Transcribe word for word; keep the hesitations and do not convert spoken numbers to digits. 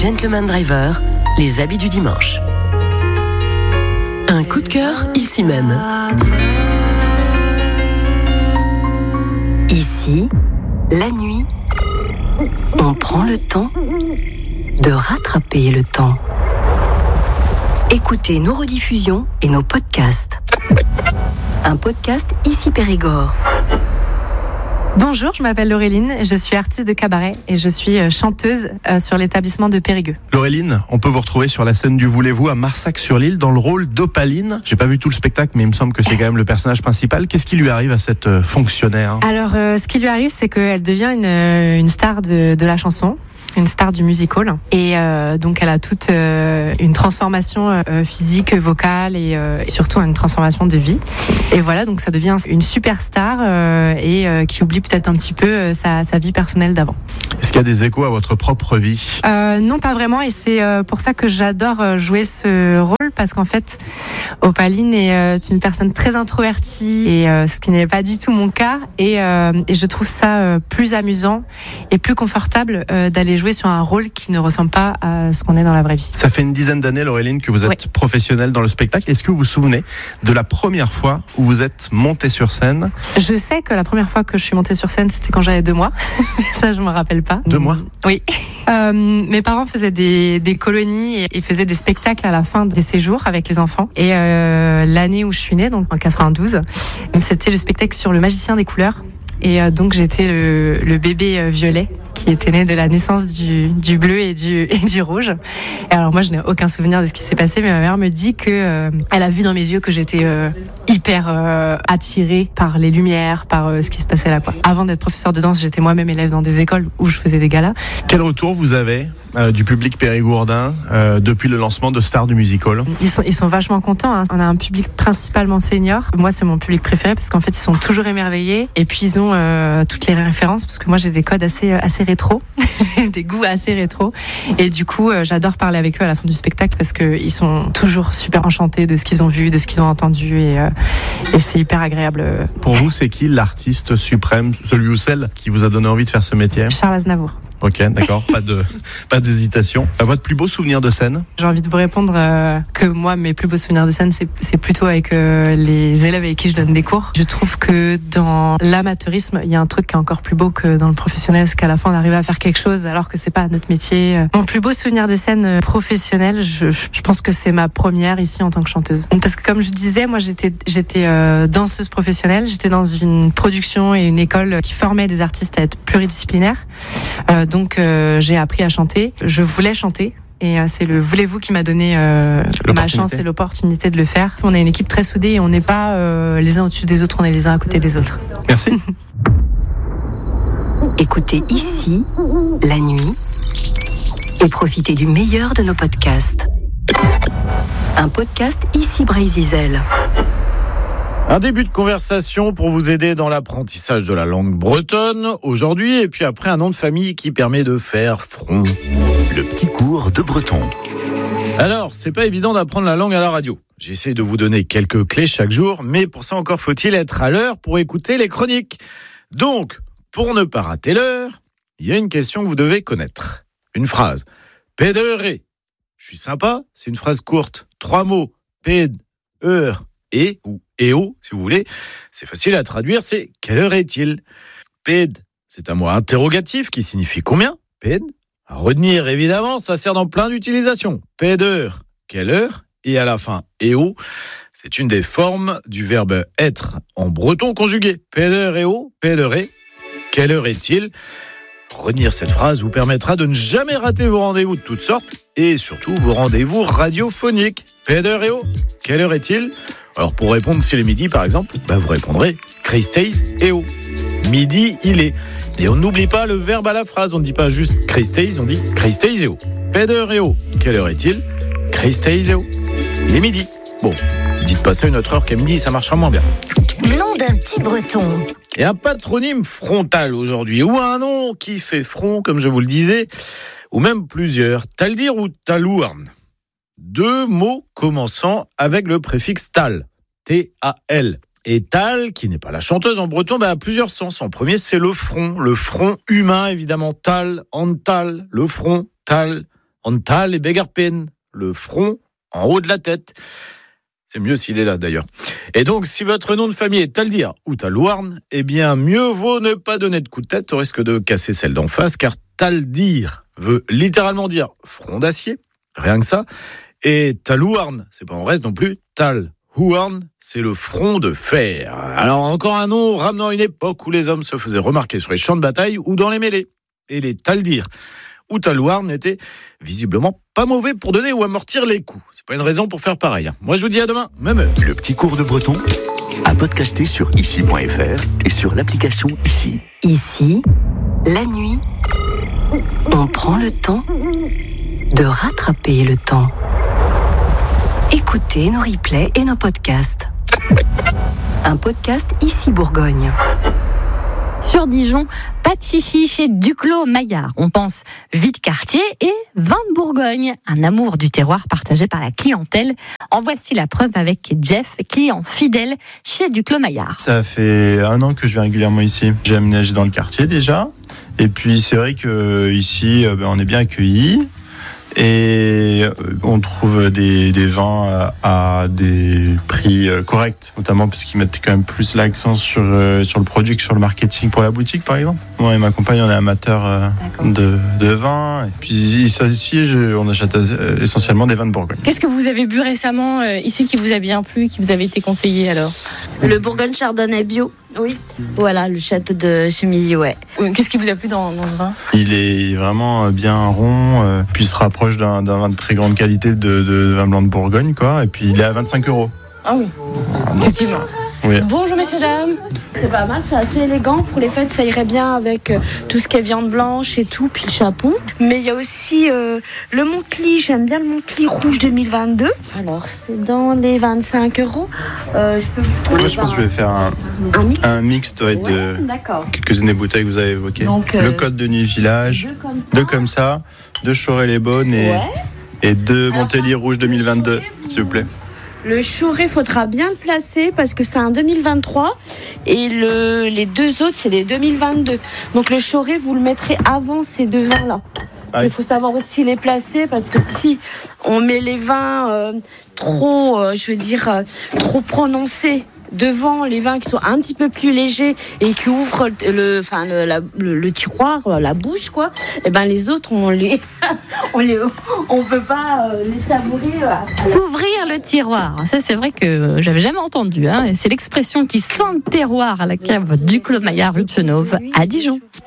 Gentleman Driver, les habits du dimanche. Un coup de cœur, ici même. Ici, la nuit, on prend le temps de rattraper le temps. Écoutez nos rediffusions et nos podcasts. Un podcast Ici Périgord. Bonjour, je m'appelle Laureline, je suis artiste de cabaret et je suis chanteuse sur l'établissement de Périgueux. Laureline, on peut vous retrouver sur la scène du Voulez-vous à Marsac-sur-l'Île dans le rôle d'Opaline. J'ai pas vu tout le spectacle, mais il me semble que c'est quand même le personnage principal. Qu'est-ce qui lui arrive à cette fonctionnaire ? Alors, euh, ce qui lui arrive, c'est qu'elle devient une, une star de, de la chanson. Une star du musical et euh, donc elle a toute euh, une transformation euh, physique, vocale et, euh, et surtout une transformation de vie et voilà, donc ça devient une superstar euh, et euh, qui oublie peut-être un petit peu euh, sa, sa vie personnelle d'avant. Est-ce qu'il y a des échos à votre propre vie ? euh, Non, pas vraiment, et c'est euh, pour ça que j'adore jouer ce rôle, parce qu'en fait Opaline est euh, une personne très introvertie et euh, ce qui n'est pas du tout mon cas et, euh, et je trouve ça euh, plus amusant et plus confortable euh, d'aller jouer sur un rôle qui ne ressemble pas à ce qu'on est dans la vraie vie. Ça fait une dizaine d'années, Laureline, que vous êtes oui. professionnelle dans le spectacle. Est-ce que vous vous souvenez de la première fois où vous êtes montée sur scène ? Je sais que la première fois que je suis montée sur scène, c'était quand j'avais deux mois. Ça, je me rappelle pas. Deux mois ? Oui. Euh, mes parents faisaient des, des colonies et, et faisaient des spectacles à la fin des séjours avec les enfants. Et euh, l'année où je suis née, donc en quatre-vingt-douze, c'était le spectacle sur le magicien des couleurs. Et euh, donc j'étais le, le bébé euh, violet qui était né de la naissance du, du bleu et du, et du rouge. Et alors moi je n'ai aucun souvenir de ce qui s'est passé, mais ma mère me dit que euh, elle a vu dans mes yeux que j'étais euh, hyper euh, attirée par les lumières, par euh, ce qui se passait là, quoi. Avant d'être professeure de danse, j'étais moi-même élève dans des écoles où je faisais des galas. Quel retour vous avez euh, du public périgourdin euh, depuis le lancement de Stars du Musical ? Ils sont, ils sont vachement contents, hein. On a un public principalement senior. Moi c'est mon public préféré parce qu'en fait ils sont toujours émerveillés et puis ils ont euh, toutes les références parce que moi j'ai des codes assez, assez rétro, des goûts assez rétro et du coup euh, j'adore parler avec eux à la fin du spectacle parce qu'ils sont toujours super enchantés de ce qu'ils ont vu, de ce qu'ils ont entendu et, euh, et c'est hyper agréable. Pour vous, c'est qui l'artiste suprême, celui ou celle qui vous a donné envie de faire ce métier ? Charles Aznavour. Ok, d'accord, pas de, pas d'hésitation. Votre plus beau souvenir de scène ? J'ai envie de vous répondre euh, que moi, mes plus beaux souvenirs de scène, c'est, c'est plutôt avec euh, les élèves avec qui je donne des cours. Je trouve que dans l'amateurisme, il y a un truc qui est encore plus beau que dans le professionnel, c'est qu'à la fin, on arrive à faire quelque chose alors que c'est pas notre métier. Mon plus beau souvenir de scène professionnelle, je, je pense que c'est ma première ici en tant que chanteuse. Parce que comme je disais, moi, j'étais, j'étais euh, danseuse professionnelle. J'étais dans une production et une école qui formait des artistes à être pluridisciplinaires. Euh, Donc euh, j'ai appris à chanter. Je voulais chanter. Et euh, c'est le Voulez-vous qui m'a donné euh, ma chance et l'opportunité de le faire. On est une équipe très soudée et on n'est pas euh, les uns au-dessus des autres, on est les uns à côté des autres. Merci. Écoutez Ici, la nuit, et profitez du meilleur de nos podcasts. Un podcast Ici Brésil. Un début de conversation pour vous aider dans l'apprentissage de la langue bretonne aujourd'hui, et puis après un nom de famille qui permet de faire front. Le petit cours de breton. Alors, c'est pas évident d'apprendre la langue à la radio. J'essaie de vous donner quelques clés chaque jour, mais pour ça encore faut-il être à l'heure pour écouter les chroniques. Donc, pour ne pas rater l'heure, il y a une question que vous devez connaître. Une phrase. Pédéré. Je suis sympa, c'est une phrase courte. Trois mots. Péd, heure, et ou éo, si vous voulez. C'est facile à traduire, c'est quelle heure est-il ? Péd, c'est un mot interrogatif qui signifie combien ? Péd. À retenir, évidemment, ça sert dans plein d'utilisations. Pédeur, quelle heure ? Et à la fin, éo, c'est une des formes du verbe être en breton conjugué. Pédeur, éo, pédéré, quelle heure est-il ? Retenir cette phrase vous permettra de ne jamais rater vos rendez-vous de toutes sortes et surtout vos rendez-vous radiophoniques. Pédeur, éo, quelle heure est-il ? Alors pour répondre s'il est midi par exemple, bah vous répondrez Christeis eo. Midi il est. Et on n'oublie pas le verbe à la phrase, on ne dit pas juste Christeis, on dit Christeis eo. Pédeur eo, quelle heure est-il ? Christeis eo. Il est midi. Bon, dites pas ça une autre heure qu'à midi, ça marchera moins bien. Nom d'un petit breton. Et un patronyme frontal aujourd'hui, ou un nom qui fait front, comme je vous le disais, ou même plusieurs, Taldir ou Talourn. Deux mots commençant avec le préfixe tal, T A L. Et tal, qui n'est pas la chanteuse en breton, bah, a plusieurs sens. En premier, c'est le front, le front humain, évidemment, tal, antal, le front, tal, Antal et Begarpen, le front en haut de la tête. C'est mieux s'il est là d'ailleurs. Et donc, si votre nom de famille est Taldir ou Talouarn, eh bien, mieux vaut ne pas donner de coup de tête au risque de casser celle d'en face, car Taldir veut littéralement dire front d'acier, rien que ça. Et Talouarn, c'est pas en reste non plus, Talhouarn, c'est le front de fer. Alors, encore un nom ramenant à une époque où les hommes se faisaient remarquer sur les champs de bataille ou dans les mêlées. Et les Taldir ou Talouarn étaient visiblement pas mauvais pour donner ou amortir les coups. C'est pas une raison pour faire pareil. Moi, je vous dis à demain, même heure. Le petit cours de breton à podcaster sur ici point f r et sur l'application Ici. Ici, la nuit, on prend le temps de rattraper le temps. Écoutez nos replays et nos podcasts. Un podcast Ici Bourgogne. Sur Dijon, pas de chichi chez Duclos Maillard. On pense vide quartier et vin de Bourgogne. Un amour du terroir partagé par la clientèle. En voici la preuve avec Jeff, client fidèle chez Duclos Maillard. Ça fait un an que je viens régulièrement ici. J'ai aménagé dans le quartier déjà. Et puis c'est vrai qu'ici, ben, on est bien accueillis. Et on trouve des, des vins à des prix corrects, notamment parce qu'ils mettent quand même plus l'accent sur, sur le produit que sur le marketing pour la boutique, par exemple. Moi et ma compagne, on est amateurs de, de vin. Et puis ici, je, on achète essentiellement des vins de Bourgogne. Qu'est-ce que vous avez bu récemment euh, ici qui vous a bien plu, qui vous avait été conseillé alors ? Le Bourgogne Chardonnay bio. Oui, voilà, le château de Chemilly, ouais. Qu'est-ce qui vous a plu dans, dans ce vin ? Il est vraiment bien rond, euh, puis il se rapproche d'un, d'un vin de très grande qualité de, de vin blanc de Bourgogne, quoi. Et puis il est à vingt-cinq euros. Ah oui, effectivement. Oui. Bonjour messieurs, dames. C'est pas mal, c'est assez élégant. Pour les fêtes, ça irait bien avec euh, tout ce qui est viande blanche et tout, puis le chapeau. Mais il y a aussi euh, le Montely, j'aime bien le Montely rouge deux mille vingt-deux. Alors, c'est dans les vingt-cinq euros. Euh, je peux vous Moi, je pense que je vais faire un, un mix. un mix doit être Ouais, de d'accord. quelques-unes des bouteilles que vous avez évoquées. Donc, euh, le Côte de Nuit Village, deux comme ça. deux comme ça, deux Choré-les-Beaunes et, Ouais. et deux Alors, Montely rouge deux mille vingt-deux, Choré, s'il vous plaît. Le Choré, faudra bien le placer parce que c'est un deux mille vingt-trois et le, les deux autres, c'est les deux mille vingt-deux. Donc le Choré, vous le mettrez avant ces deux vins-là. Ah oui. Il faut savoir aussi les placer parce que si on met les vins euh, trop, euh, je veux dire, euh, trop prononcés devant les vins qui sont un petit peu plus légers et qui ouvrent le, enfin le, la, le, le tiroir, la bouche, quoi. Et ben les autres, on les, on les, on peut pas euh, les savourer. À, à S'ouvrir le tiroir, ça c'est vrai que j'avais jamais entendu. Hein. Et c'est l'expression qui sent le terroir à la cave Duclos Maillard rue de Senauve à Dijon.